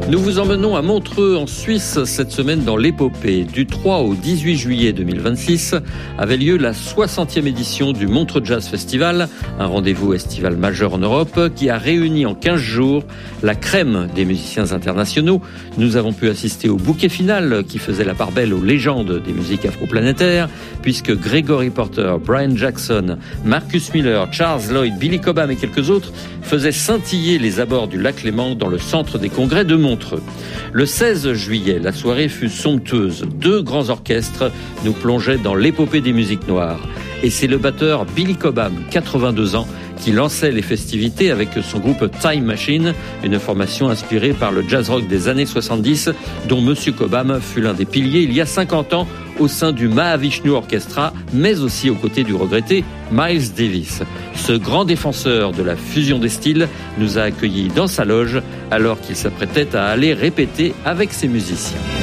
Nous vous emmenons à Montreux en Suisse cette semaine dans l'épopée. Du 3 au 18 juillet 2026 avait lieu la 60e édition du Montreux Jazz Festival, un rendez-vous estival majeur en Europe qui a réuni en 15 jours la crème des musiciens internationaux. Nous avons pu assister au bouquet final qui faisait la part belle aux légendes des musiques afro-planétaires, puisque Gregory Porter, Brian Jackson, Marcus Miller, Charles Lloyd, Billy Cobham et quelques autres faisaient scintiller les abords du lac Léman dans le centre des congrès de Montreux. Le 16 juillet, la soirée fut somptueuse. 2 grands orchestres nous plongeaient dans l'épopée des musiques noires. Et c'est le batteur Billy Cobham, 82 ans, qui lançait les festivités avec son groupe Time Machine, une formation inspirée par le jazz rock des années 70, dont Monsieur Cobham fut l'un des piliers il y a 50 ans au sein du Mahavishnu Orchestra, mais aussi aux côtés du regretté Miles Davis. Ce grand défenseur de la fusion des styles nous a accueillis dans sa loge alors qu'il s'apprêtait à aller répéter avec ses musiciens.